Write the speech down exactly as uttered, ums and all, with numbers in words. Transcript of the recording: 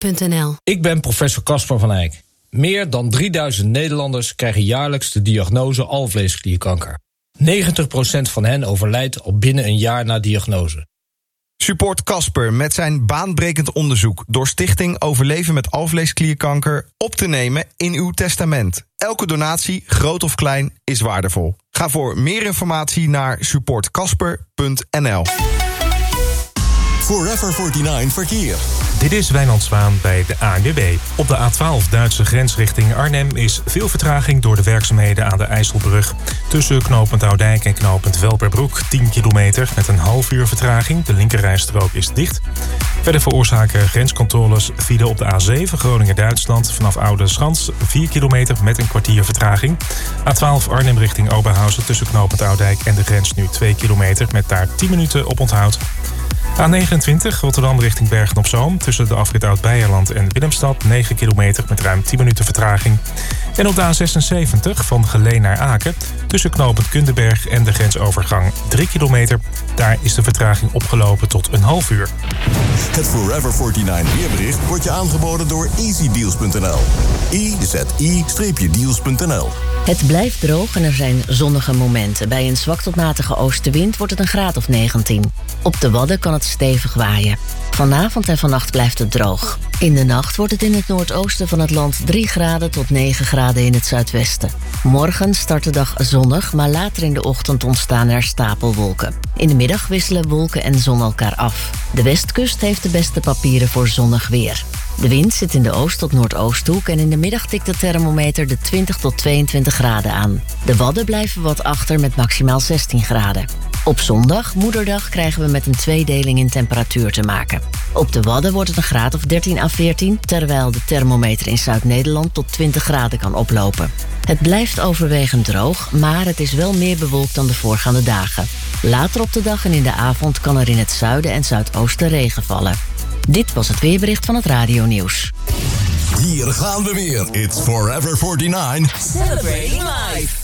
punt n l. Ik ben professor Casper van Eyck. Meer dan drieduizend Nederlanders krijgen jaarlijks de diagnose alvleesklierkanker. negentig procent van hen overlijdt al binnen een jaar na diagnose. Support Casper met zijn baanbrekend onderzoek door Stichting Overleven met alvleesklierkanker op te nemen in uw testament. Elke donatie, groot of klein, is waardevol. Ga voor meer informatie naar support casper punt n l. Forever negenenveertig verkeer. Dit is Wijnand Zwaan bij de A N W B. Op de A twaalf Duitse grens richting Arnhem is veel vertraging door de werkzaamheden aan de IJsselbrug. Tussen knooppunt Oudijk en knooppunt Welperbroek tien kilometer met een half uur vertraging. De linkerrijstrook is dicht. Verder veroorzaken grenscontroles file op de A zeven Groningen-Duitsland vanaf Oude Schans vier kilometer met een kwartier vertraging. A twaalf Arnhem richting Oberhausen tussen knooppunt Oudijk en de grens nu twee kilometer met daar tien minuten op onthoud. A negenentwintig Rotterdam richting Bergen-op-Zoom tussen de afrit Oud-Beijerland en Willemstad negen kilometer met ruim tien minuten vertraging. En op de A zesenzeventig van Geleen naar Aken tussen knooppunt Kundenberg en de grensovergang drie kilometer. Daar is de vertraging opgelopen tot een half uur. Het Forever negenenveertig weerbericht wordt je aangeboden door easy deals punt n l. i z i deals punt n l. Het blijft droog en er zijn zonnige momenten. Bij een zwak tot matige oostenwind wordt het een graad of negentien. Op de Wadden kan het stevig waaien. Vanavond en vannacht blijft het droog. In de nacht wordt het in het noordoosten van het land drie graden tot negen graden in het zuidwesten. Morgen start de dag zonnig, maar later in de ochtend ontstaan er stapelwolken. In de middag wisselen wolken en zon elkaar af. De westkust heeft de beste papieren voor zonnig weer. De wind zit in de oost- tot noordoosthoek en in de middag tikt de thermometer de twintig tot tweeëntwintig graden aan. De Wadden blijven wat achter met maximaal zestien graden. Op zondag, moederdag, krijgen we met een tweedeling in temperatuur te maken. Op de Wadden wordt het een graad of dertien à veertien... terwijl de thermometer in Zuid-Nederland tot twintig graden kan oplopen. Het blijft overwegend droog, maar het is wel meer bewolkt dan de voorgaande dagen. Later op de dag en in de avond kan er in het zuiden en zuidoosten regen vallen. Dit was het weerbericht van het Radio Nieuws. Hier gaan we weer. It's Forever negenenveertig. Celebrating life.